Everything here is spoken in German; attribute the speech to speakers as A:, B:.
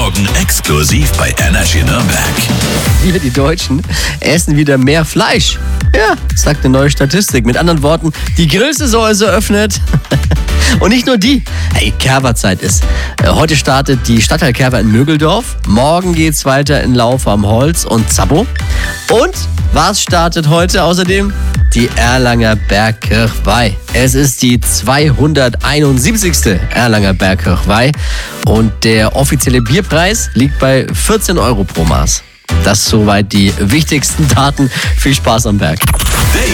A: Morgen exklusiv bei Energy Nürnberg.
B: Wir, die Deutschen, essen wieder mehr Fleisch. Ja, sagt eine neue Statistik. Mit anderen Worten, die Grillsaison ist eröffnet. Und nicht nur die. Hey, Kerwa-Zeit ist. Heute startet die Stadtteil Kerwa in Mögeldorf. Morgen geht's weiter in Lauf am Holz und Zappo. Und was startet heute außerdem? Die Erlanger Bergkirchweih. Es ist die 271. Erlanger Bergkirchweih. Und der offizielle Bierpreis liegt bei 14 € pro Maß. Das soweit die wichtigsten Daten. Viel Spaß am Berg.